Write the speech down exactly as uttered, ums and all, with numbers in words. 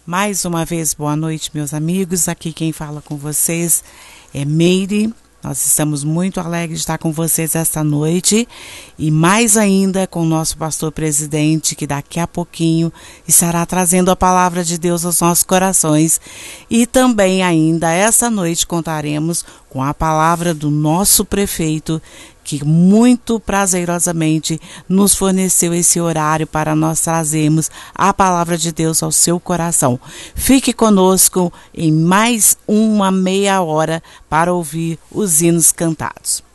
Mais uma vez, boa noite, meus amigos. Aqui quem fala com vocês é Meire. Nós estamos muito alegres de estar com vocês esta noite e mais ainda com o nosso pastor presidente, que daqui a pouquinho estará trazendo a palavra de Deus aos nossos corações. E também ainda esta noite contaremos com a palavra do nosso prefeito, que muito prazerosamente nos forneceu esse horário para nós trazermos a palavra de Deus ao seu coração. Fique conosco em mais uma meia hora para ouvir os hinos cantados.